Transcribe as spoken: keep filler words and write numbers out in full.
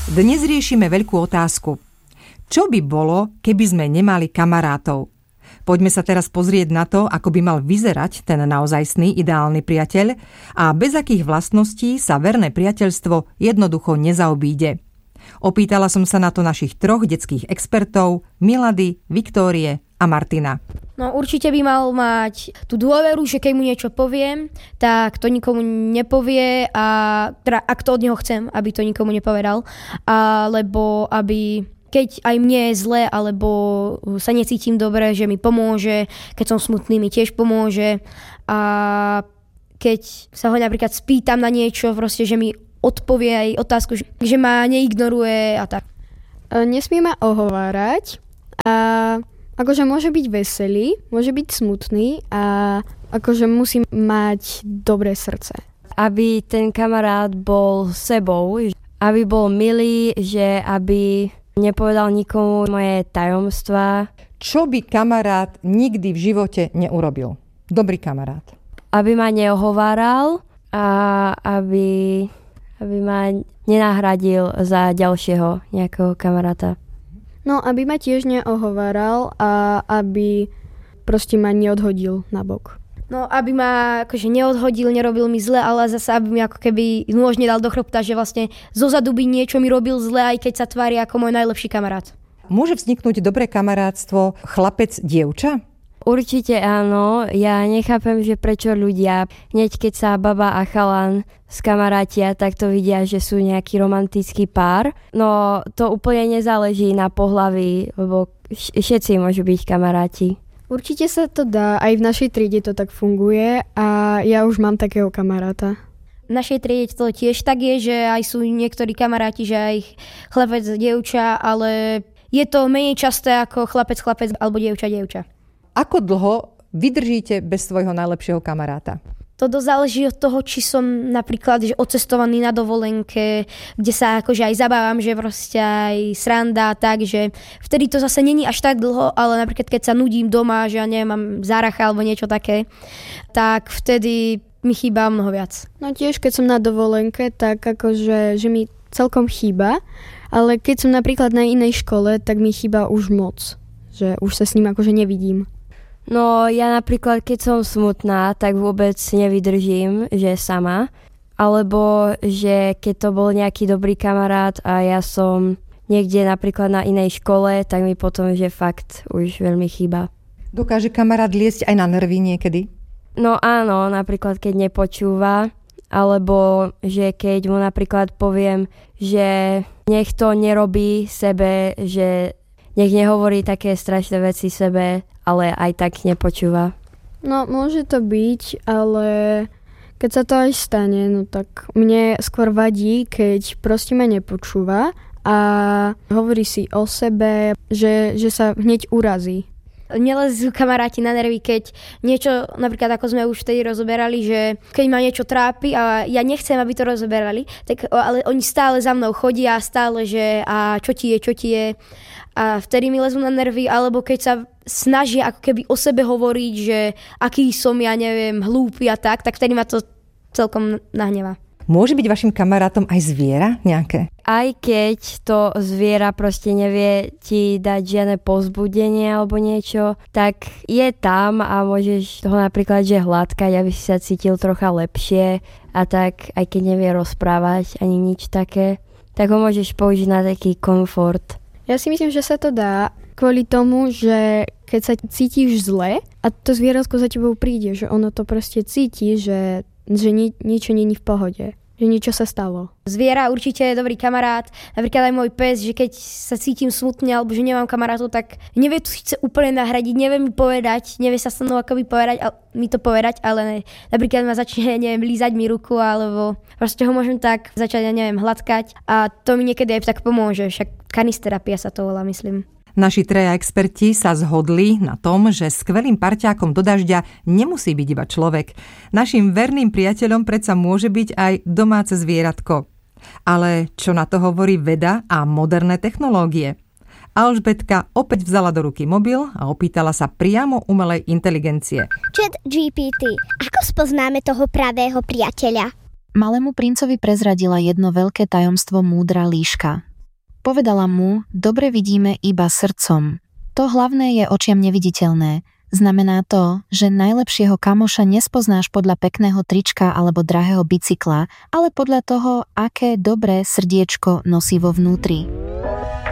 Dnes riešime veľkú otázku. Čo by bolo, keby sme nemali kamarátov? Poďme sa teraz pozrieť na to, ako by mal vyzerať ten naozajstný ideálny priateľ a bez akých vlastností sa verné priateľstvo jednoducho nezaobíde. Opýtala som sa na to našich troch detských expertov, Milady, Viktórie a Martina. No určite by mal mať tú dôveru, že keď mu niečo poviem, tak to nikomu nepovie a teda ak to od neho chcem, aby to nikomu nepovedal, alebo aby keď aj mne je zle, alebo sa necítim dobre, že mi pomôže, keď som smutný, mi tiež pomôže a keď sa ho napríklad spýtam na niečo, proste, že mi odpovie aj otázku, že, že ma neignoruje a tak. Nesmie ma ohovárať a akože môže byť veselý, môže byť smutný a akože musí mať dobré srdce. Aby ten kamarát bol sebou, aby bol milý, že aby nepovedal nikomu moje tajomstvá. Čo by kamarát nikdy v živote neurobil? Dobrý kamarát. Aby ma neohováral a aby, aby ma nenahradil za ďalšieho nejakého kamaráta. No, aby ma tiež neohováral a aby proste ma neodhodil na bok. No, aby ma akože neodhodil, nerobil mi zle, ale zase aby mi ako keby nôž nedal do chrbta, že vlastne zozadu by niečo mi robil zle, aj keď sa tvári ako môj najlepší kamarát. Môže vzniknúť dobré kamarátstvo chlapec-dievča? Určite áno. Ja nechápem, že prečo ľudia, hneď keď sa baba a chalan skamarátia, tak to vidia, že sú nejaký romantický pár. No to úplne nezáleží na pohlaví, lebo všetci môžu byť kamaráti. Určite sa to dá, aj v našej triede to tak funguje a ja už mám takého kamaráta. V našej triede to tiež tak je, že aj sú niektorí kamaráti, že aj chlapec, dievča, ale je to menej časté ako chlapec, chlapec alebo dievča, dievča. Ako dlho vydržíte bez svojho najlepšieho kamaráta? To dosť záleží od toho, či som napríklad že odcestovaný na dovolenke, kde sa akože aj zabávam, že proste aj sranda, tak, že vtedy to zase není až tak dlho, ale napríklad keď sa nudím doma, že ja neviem, mám záracha alebo niečo také, tak vtedy mi chýba mnoho viac. No tiež, keď som na dovolenke, tak akože, že mi celkom chýba, ale keď som napríklad na inej škole, tak mi chýba už moc, že už sa s ním akože nevidím. No ja napríklad, keď som smutná, tak vôbec nevydržím, že sama. Alebo že keď to bol nejaký dobrý kamarát a ja som niekde napríklad na inej škole, tak mi potom, že fakt už veľmi chýba. Dokáže kamarát liesť aj na nervy niekedy? No áno, napríklad keď nepočúva, alebo že keď mu napríklad poviem, že nech to nerobí sebe, že nech nehovorí také strašné veci sebe, ale aj tak nepočúva. No, môže to byť, ale keď sa to aj stane, no tak mne skôr vadí, keď proste ma nepočúva a hovorí si o sebe, že, že sa hneď urazí. Nelezú kamaráti na nervy, keď niečo, napríklad ako sme už vtedy rozoberali, že keď ma niečo trápi a ja nechcem, aby to rozoberali, tak, ale oni stále za mnou chodia, stále, že a čo ti je, čo ti je. A vtedy mi lezú na nervy, alebo keď sa snažia ako keby o sebe hovoriť, že aký som, ja neviem, hlúpy a tak, tak vtedy ma to celkom nahnevá. Môže byť vašim kamarátom aj zviera nejaké? Aj keď to zviera proste nevie ti dať žiadne povzbudenie alebo niečo, tak je tam a môžeš ho napríklad že hladkať, aby si sa cítil trocha lepšie a tak, aj keď nevie rozprávať ani nič také, tak ho môžeš použiť na taký komfort. Ja si myslím, že sa to dá kvôli tomu, že keď sa cítiš zle a to zvieratko za tebou príde, že ono to proste cíti, že že ni- niečo nie je v pohode, že niečo sa stalo. Zviera určite je dobrý kamarát, napríklad aj môj pes, že keď sa cítim smutne alebo že nemám kamarátov, tak nevie to síce úplne nahradiť, nevie mi povedať, nevie sa so mnou akoby povedať, ale, mi to povedať, ale napríklad ma začne, neviem, lízať mi ruku alebo proste ho môžem tak začať, ja neviem, hladkať a to mi niekedy aj tak pomôže, však kanisterapia sa to volá, myslím. Naši traja experti sa zhodli na tom, že skvelým parťákom do dažďa nemusí byť iba človek. Naším verným priateľom predsa môže byť aj domáce zvieratko. Ale čo na to hovorí veda a moderné technológie? Alžbetka opäť vzala do ruky mobil a opýtala sa priamo umelej inteligencie. Chat G P T, ako spoznáme toho pravého priateľa? Malému princovi prezradila jedno veľké tajomstvo múdra líška. Povedala mu, dobre vidíme iba srdcom. To hlavné je očiam neviditeľné. Znamená to, že najlepšieho kamoša nespoznáš podľa pekného trička alebo drahého bicykla, ale podľa toho, aké dobré srdiečko nosí vo vnútri.